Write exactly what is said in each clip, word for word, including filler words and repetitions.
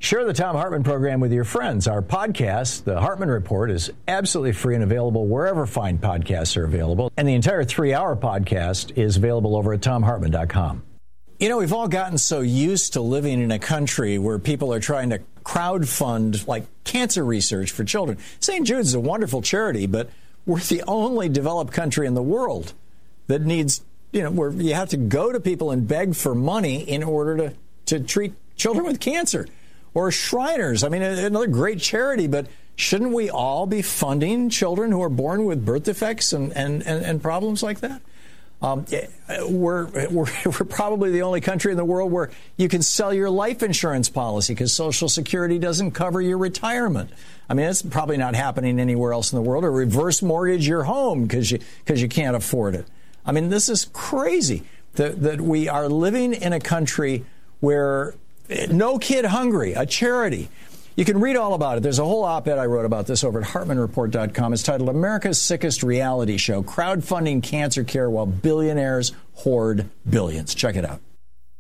Share the Thom Hartmann program with your friends. Our podcast, The Hartmann Report, is absolutely free and available wherever fine podcasts are available. And the entire three-hour podcast is available over at thom hartmann dot com. You know, we've all gotten so used to living in a country where people are trying to crowdfund, like, cancer research for children. Saint Jude's is a wonderful charity, but we're the only developed country in the world that needs, you know, where you have to go to people and beg for money in order to, to treat children with cancer. Or Shriners, I mean, another great charity, but shouldn't we all be funding children who are born with birth defects and, and, and, and problems like that? Um, we're, we're we're probably the only country in the world where you can sell your life insurance policy because Social Security doesn't cover your retirement. I mean, it's probably not happening anywhere else in the world. Or reverse mortgage your home because you because you can't afford it. I mean, this is crazy that that we are living in a country where No Kid Hungry, a charity. You can read all about it. There's a whole op-ed I wrote about this over at hartmann report dot com. It's titled America's Sickest Reality Show, Crowdfunding Cancer Care While Billionaires Hoard Billions. Check it out.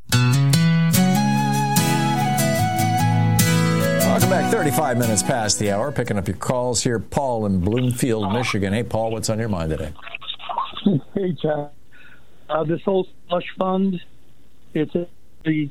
Welcome back. thirty-five minutes past the hour. Picking up your calls here. Paul in Bloomfield, Michigan. Hey, Paul, what's on your mind today? Hey, John. Uh, this whole slush fund, it's a... The,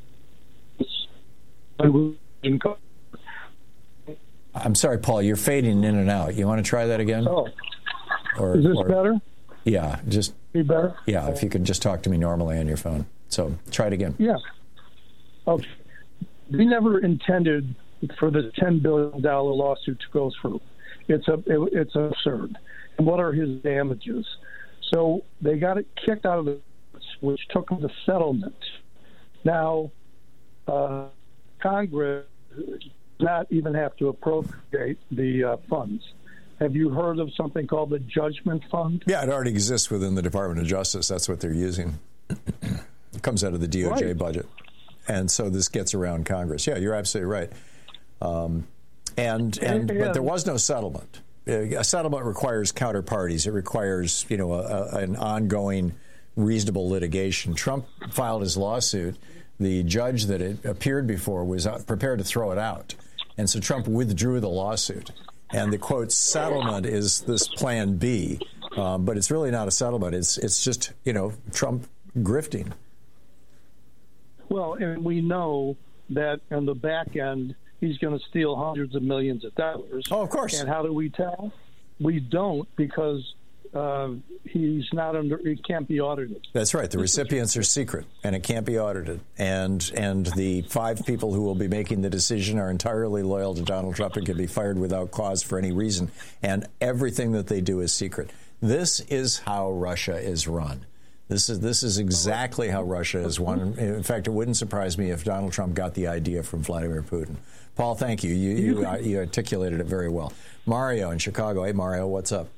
I'm sorry, Paul, you're fading in and out. You want to try that again? Oh. Or, Is this or, better? Yeah, just... Be better? Yeah, if you could just talk to me normally on your phone. So, try it again. Yeah. Okay. We never intended for the ten billion dollars lawsuit to go through. It's a, it, it's absurd. And what are his damages? So, they got it kicked out of the... which took them to settlement. Now, uh, Congress does not even have to appropriate the uh, funds. Have you heard of something called the Judgment Fund? Yeah, it already exists within the Department of Justice. That's what they're using. It comes out of the D O J right. budget. And so this gets around Congress. Yeah, you're absolutely right. Um, and and yeah. But there was no settlement. A settlement requires counterparties. It requires, you know, a, a, an ongoing reasonable litigation. Trump filed his lawsuit. The judge that it appeared before was prepared to throw it out. And so Trump withdrew the lawsuit. And the, quote, settlement is this Plan B. Um, but it's really not a settlement. It's it's just, you know, Trump grifting. Well, and we know that on the back end, he's going to steal hundreds of millions of dollars. Oh, of course. And how do we tell? We don't, because uh, he's not under, it can't be audited. That's right. The recipients are secret, and it can't be audited. And and the five people who will be making the decision are entirely loyal to Donald Trump and can be fired without cause for any reason. And everything that they do is secret. This is how Russia is run. This is this is exactly how Russia is run. In fact, it wouldn't surprise me if Donald Trump got the idea from Vladimir Putin. Paul, thank you. You you, uh, you articulated it very well. Mario in Chicago. Hey, Mario, what's up?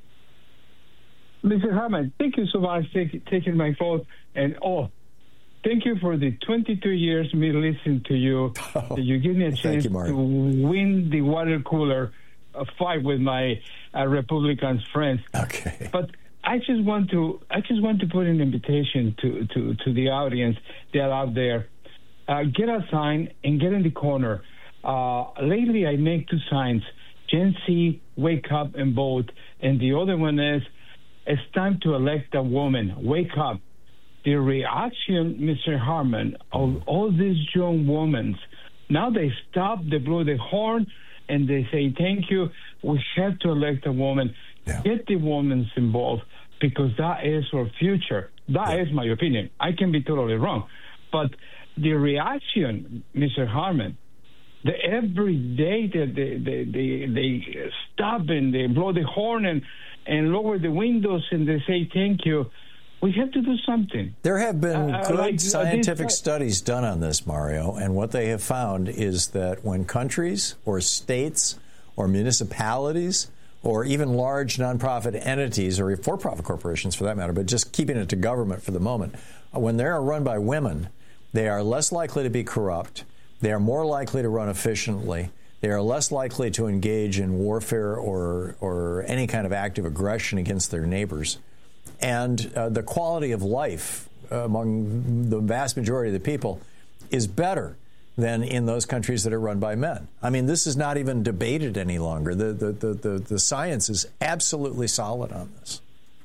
Mister Hartmann, thank you so much for take, taking my phone. And, oh, thank you for the twenty-two years me listening to you. Oh, you give me a chance you, to win the water cooler uh, fight with my uh, Republican friends. Okay. But I just want to I just want to put an invitation to, to, to the audience that are out there. Uh, get a sign and get in the corner. Uh, lately, I make two signs. Gen Z, wake up and vote. And the other one is, it's time to elect a woman. Wake up. The reaction, Mister Hartmann, of all these young women, now they stop, they blow the horn, and they say, thank you, we have to elect a woman. Yeah. Get the women involved, because that is our future. That yeah. is my opinion. I can be totally wrong. But the reaction, Mister Hartmann, the every day that they, they, they, they stop and they blow the horn and, and lower the windows and they say thank you, we have to do something. There have been uh, good like, scientific uh, studies done on this, Mario, and what they have found is that when countries or states or municipalities or even large nonprofit entities or for-profit corporations for that matter, but just keeping it to government for the moment, when they are run by women, they are less likely to be corrupt. They are more likely to run efficiently. They are less likely to engage in warfare or or any kind of active aggression against their neighbors. And uh, the quality of life uh, among the vast majority of the people is better than in those countries that are run by men. I mean, this is not even debated any longer. The the the the, the science is absolutely solid on this.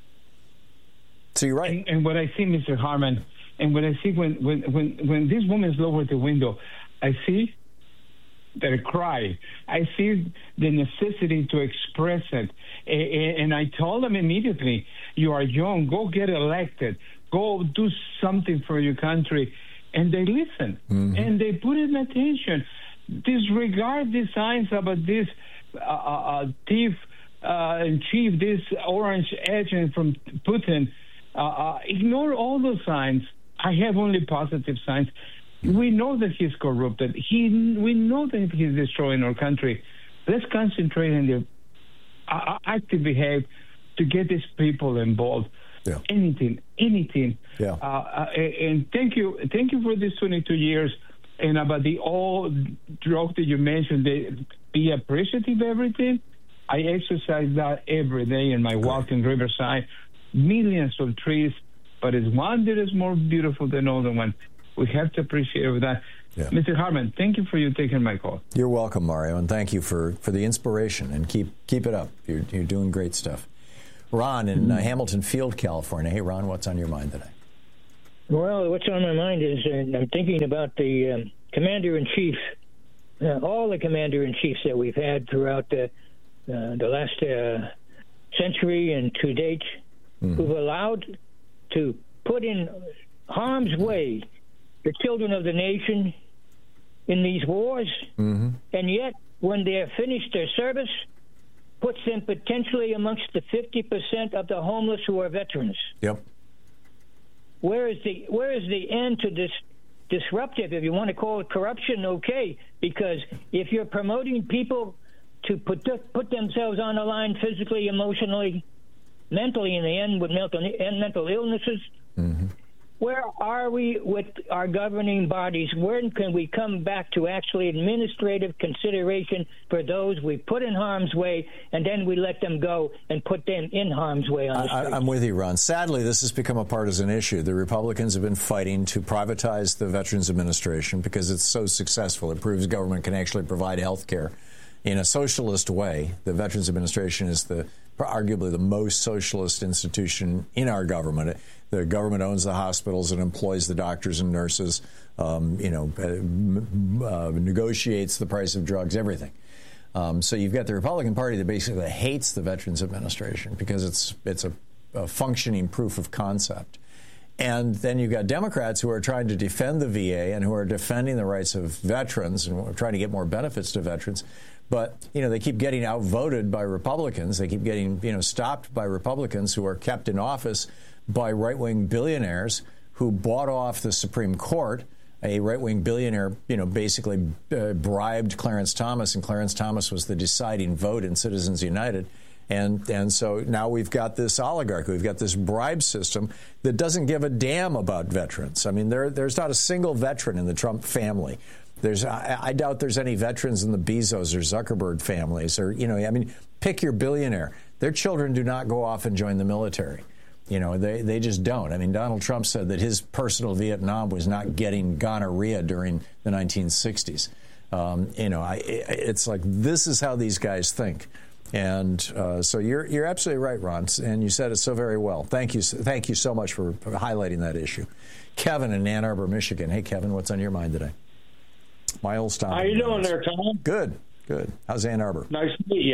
So you're right. And, and what I see, Mister Harman, and what I see when when when when this woman is lowered the window, I see that I cry. I see the necessity to express it. And I told them immediately, you are young, go get elected, go do something for your country. And they listen, mm-hmm. and they put in attention. Disregard the signs about this uh, uh, thief uh, in chief, this orange agent from Putin. Uh, uh, ignore all those signs. I have only positive signs. We know that he's corrupted. He, we know that he's destroying our country. Let's concentrate on the uh, active behavior to get these people involved. Yeah. Anything, anything. Yeah. Uh, and thank you, thank you for these twenty-two years. And about the all drug that you mentioned, they, be appreciative of everything. I exercise that every day in my walk in Riverside. Millions of trees, but it's one that is more beautiful than the other one. We have to appreciate that. Yeah. Mister Harman, thank you for you taking my call. You're welcome, Mario, and thank you for, for the inspiration. And keep keep it up. You're you're doing great stuff. Ron in uh, Hamilton Field, California. Hey, Ron, what's on your mind today? Well, what's on my mind is uh, I'm thinking about the um, commander-in-chief, uh, all the commander-in-chiefs that we've had throughout the, uh, the last uh, century and to date, mm-hmm. who've allowed to put in harm's way the children of the nation in these wars, mm-hmm. and yet when they're finished their service, puts them potentially amongst the fifty percent of the homeless who are veterans. Yep. Where is the where is the end to this disruptive, if you want to call it corruption, okay, because if you're promoting people to put put themselves on the line physically, emotionally, mentally in the end with mental, and mental illnesses, mm-hmm. where are we with our governing bodies? When can we come back to actually administrative consideration for those we put in harm's way, and then we let them go and put them in harm's way on the street? I, I'm with you, Ron. Sadly, this has become a partisan issue. The Republicans have been fighting to privatize the Veterans Administration because it's so successful. It proves government can actually provide health care in a socialist way. The Veterans Administration is the arguably the most socialist institution in our government. The government owns the hospitals and employs the doctors and nurses, um, you know, uh, uh, negotiates the price of drugs, everything. Um, so you've got the Republican Party that basically hates the Veterans Administration because it's it's a, a functioning proof of concept. And then you've got Democrats who are trying to defend the V A and who are defending the rights of veterans and trying to get more benefits to veterans. But, you know, they keep getting outvoted by Republicans. They keep getting, you know, stopped by Republicans who are kept in office by right-wing billionaires who bought off the Supreme Court. A right-wing billionaire, you know, basically uh, bribed Clarence Thomas, and Clarence Thomas was the deciding vote in Citizens United. And and so now we've got this oligarchy. We've got this bribe system that doesn't give a damn about veterans. I mean, there there's not a single veteran in the Trump family. There's I, I doubt there's any veterans in the Bezos or Zuckerberg families, or, you know, I mean, pick your billionaire. Their children do not go off and join the military. You know, they, they just don't. I mean, Donald Trump said that his personal Vietnam was not getting gonorrhea during the nineteen sixties. Um, you know, I, it's like this is how these guys think. And uh, so you're you're absolutely right, Ron, and you said it so very well. Thank you, thank you so much for, for highlighting that issue. Kevin in Ann Arbor, Michigan. Hey, Kevin, what's on your mind today? My old style. How you doing there, Tom? Good, good. How's Ann Arbor? Nice to meet you.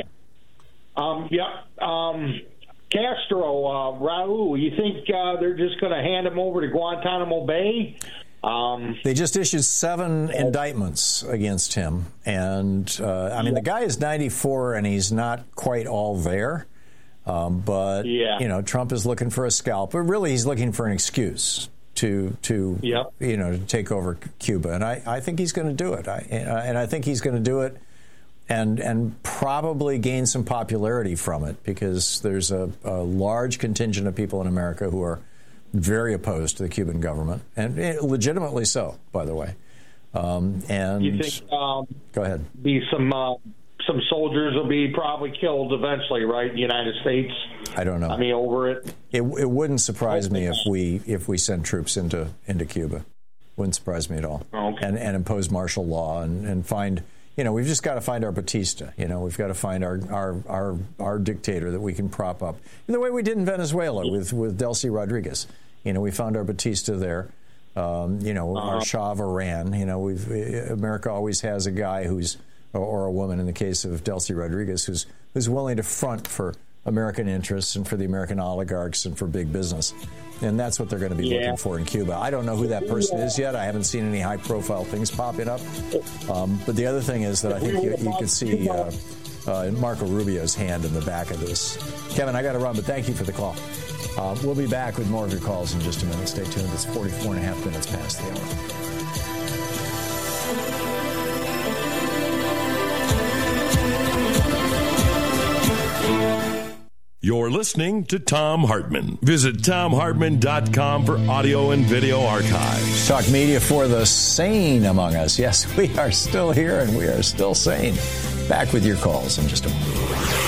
Um, yeah, um, Castro, uh, Raul, you think uh, they're just going to hand him over to Guantanamo Bay? Um, they just issued seven uh, indictments against him. And, uh, I mean, yeah. the guy is ninety-four, and he's not quite all there. Um, but, yeah. you know, Trump is looking for a scalp. But really, he's looking for an excuse to, to yep. you know, to take over Cuba. And I, I think he's going to do it. I, and I think he's going to do it and and probably gain some popularity from it, because there's a, a large contingent of people in America who are very opposed to the Cuban government, and legitimately so, by the way. Um, and you think um, go ahead. Be some uh, some soldiers will be probably killed eventually, right? In the United States. I don't know. I mean, over it. It, it wouldn't surprise me if we if we send troops into into Cuba. Wouldn't surprise me at all. Okay. And and impose martial law and, and find, you know, we've just got to find our Batista. You know, we've got to find our our our, our dictator that we can prop up. In the way we did in Venezuela with, with Delcy Rodriguez. You know, we found our Batista there. Um, you know, uh-huh. our Shah of Iran. You know, we've America always has a guy who's, or, or a woman in the case of Delcy Rodriguez, who's who's willing to front for American interests and for the American oligarchs and for big business. And that's what they're going to be yeah. looking for in Cuba. I don't know who that person yeah. is yet. I haven't seen any high-profile things popping up. Um, but the other thing is that I think you, you could see uh, uh, Marco Rubio's hand in the back of this. Kevin, I got to run, but thank you for the call. Uh, we'll be back with more of your calls in just a minute. Stay tuned. It's forty-four and a half minutes past the hour. You're listening to Thom Hartmann. Visit Thom Hartmann dot com for audio and video archives. Talk media for the sane among us. Yes, we are still here and we are still sane. Back with your calls in just a moment.